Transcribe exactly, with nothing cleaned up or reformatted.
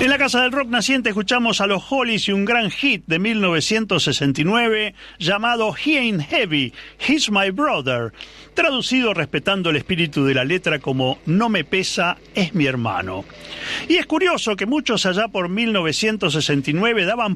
En la Casa del Rock Naciente escuchamos a los Hollies y un gran hit de mil novecientos sesenta y nueve llamado He Ain't Heavy, He's My Brother, traducido respetando el espíritu de la letra como No me pesa, es mi hermano. Y es curioso que muchos allá por mil novecientos sesenta y nueve daban